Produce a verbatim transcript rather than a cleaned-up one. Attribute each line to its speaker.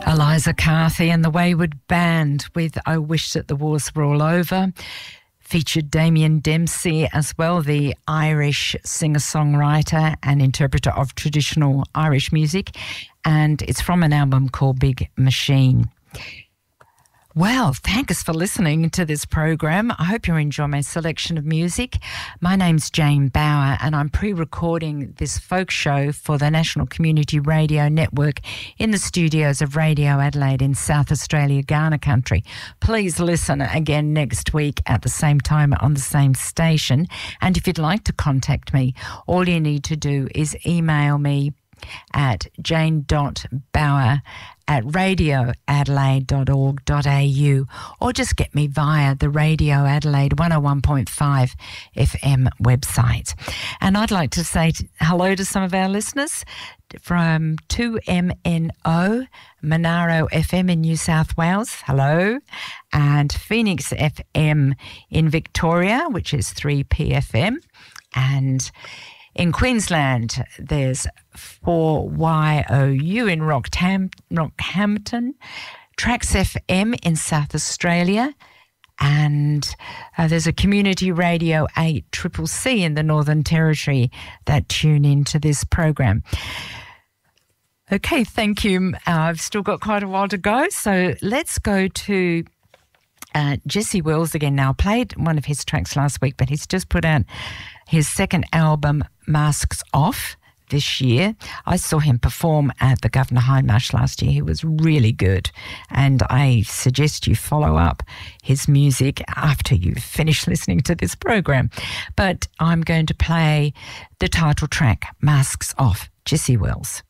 Speaker 1: Eliza Carthy and the Wayward Band with I Wish That the Wars Were All Over. Featured Damien Dempsey as well, the Irish singer-songwriter and interpreter of traditional Irish music. And it's from an album called Big Machine. Well, thanks for listening to this program. I hope you enjoy my selection of music. My name's Jane Bauer and I'm pre-recording this folk show for the National Community Radio Network in the studios of Radio Adelaide in South Australia, Ghana country. Please listen again next week at the same time on the same station. And if you'd like to contact me, all you need to do is email me at jane.bauer at radio adelaide dot org dot a u or just get me via the Radio Adelaide one oh one point five F M website. And I'd like to say hello to some of our listeners from two M N O, Monaro F M in New South Wales, hello, and Phoenix F M in Victoria, which is three P F M, and in Queensland, there's four Y O U in Rockham, Rockhampton, Trax F M in South Australia, and uh, there's a Community Radio eight C C C in the Northern Territory that tune into this program. Okay, thank you. Uh, I've still got quite a while to go, so let's go to uh, Jesse Wells again now. I played one of his tracks last week, but he's just put out his second album, Masks Off, this year. I saw him perform at the Governor Hindmarsh last year. He was really good. And I suggest you follow up his music after you finish listening to this program. But I'm going to play the title track, Masks Off, Jesse Wells.